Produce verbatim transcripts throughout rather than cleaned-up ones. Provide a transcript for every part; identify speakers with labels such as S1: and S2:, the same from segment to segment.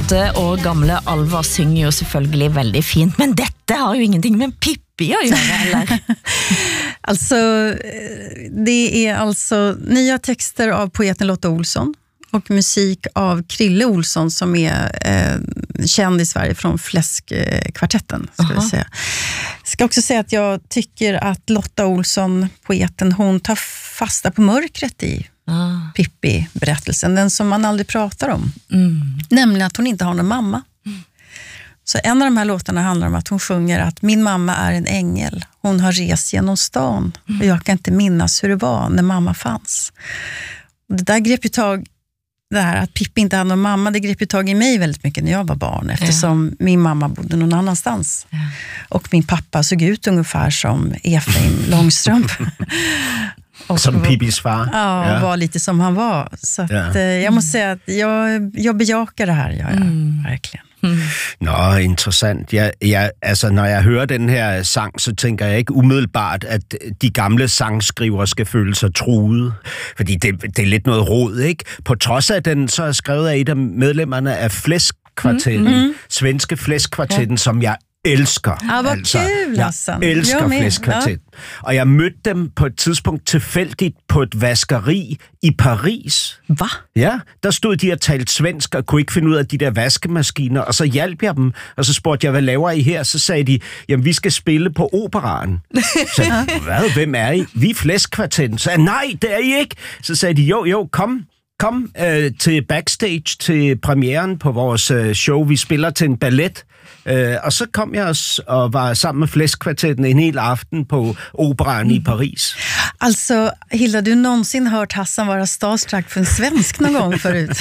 S1: åtte år gamle Alva synger jo selvfølgelig veldig fint, men dette har ju ingenting med Pippi att göra, eller?
S2: Alltså, det är alltså nya texter av poeten Lotta Olsson och musik av Krille Olsson som är eh, känd i Sverige från Fläskkvartetten, ska vi säga. Jag ska också säga att jag tycker att Lotta Olsson, poeten, hon tar fasta på mörkret i ah. Pippi-berättelsen, den som man aldrig pratar om. Mm. Nämligen att hon inte har någon mamma. Mm. Så en av de här låtarna handlar om att hon sjunger att min mamma är en ängel. Hon har rest genom stan mm. och jag kan inte minnas hur det var när mamma fanns. Och det där grep ju tag, det här att Pippi inte hade någon mamma, det grep ju tag i mig väldigt mycket när jag var barn, eftersom ja. min mamma bodde någon annanstans. Ja. Och min pappa såg ut ungefär som Efraim Långstrump.
S3: Och som Pippis far.
S2: Ja, ja, var lite som han var. Så att, ja. jag måste säga att jag, jag bejakar det här, jag, mm. verkligen.
S3: Mm. Nå, interessant. Jeg, jeg, altså, når jeg hører den her sang, så tænker jeg ikke umiddelbart, at de gamle sangskrivere skal føle sig truede. Fordi det, det er lidt noget rod, ikke? På trods af den, så er skrevet af et af medlemmerne af Fläskkvartetten, mm-hmm. svenske Fläskkvartetten, ja. som jeg elsker.
S2: Ja, hvor altså. Kul, altså.
S3: Jeg elsker Fläskkvartetten. Ja. Og jeg mødte dem på et tidspunkt tilfældigt på et vaskeri i Paris.
S2: Hvad?
S3: Ja, der stod de og talte svensk og kunne ikke finde ud af de der vaskemaskiner, og så hjalp jeg dem, og så spurgte jeg, hvad laver I her? Så sagde de, jamen vi skal spille på operaen. Så jeg, hvad? Hvem er I? Vi er Fläskkvartetten. Så jeg, nej, det er I ikke. Så sagde de, jo, jo, kom. Kom øh, til backstage til premieren på vores øh, show. Vi spiller til en ballet. Øh, og så kom jeg også og var sammen med Fläskkvartetten en hel aften på operaen mm. i Paris.
S2: Alltså, Hilda, du någonsin hört Hassan vara starstruck för en svensk någon gång förut?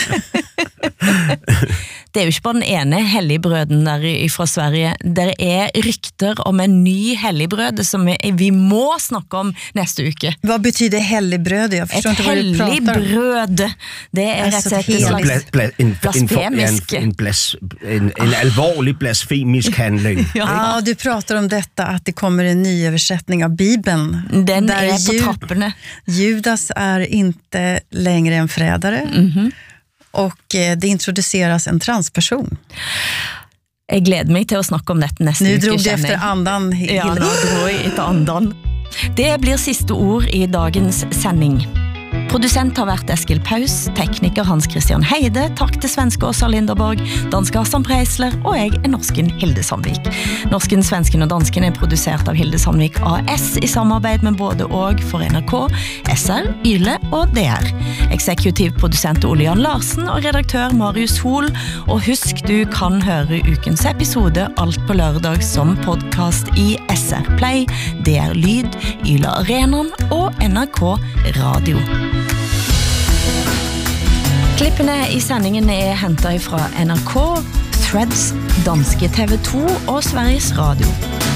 S1: Det er jo ikke bare den ene helligbrøden der fra Sverige. Der er rykter om en ny helligbrød som vi må snakke om næste uke.
S2: Hvad betyder helligbrød? Jeg forstår
S1: Et
S2: ikke, hvad du prater om.
S1: Et helligbrød. Det er rett og slett et slags
S3: bla, bla, en,
S1: blasfemisk.
S3: En, en, blas, en, en alvorlig blasfemisk handling.
S2: Ja, du pratar om detta att det kommer en ny översättning av Bibeln.
S1: Den är på Jud- trapporna.
S2: Judas är inte längre en förrädare. Mm-hmm. Och det introduceras en transperson.
S1: Jeg gleder mig til at snakke om dette næste
S2: nu
S1: uke.
S2: Nu drog det efter andan.
S1: Ja, nu drog jeg efter andan. Det blir siste ord i dagens sending. Producent har vært Eskil Paus, tekniker Hans Christian Heide, takk til svenske Åsa Linderborg, danske Hassan Preisler, og jeg er norsken Hilde Sandvik. Norsken, svensken og dansken er produsert av Hilde Sandvik A S i samarbeid med både og for N R K, S R, Yle og D R. Eksekutiv produsent Ole Jan Larsen og redaktør Marius Hol, og husk du kan høre ukens episode alt på lørdag som podcast i S R Play, D R Lyd, Yle Arenan og N R K Radio. Klippene i sendingen er hentet fra N R K, Threads, danske T V to og Sveriges Radio.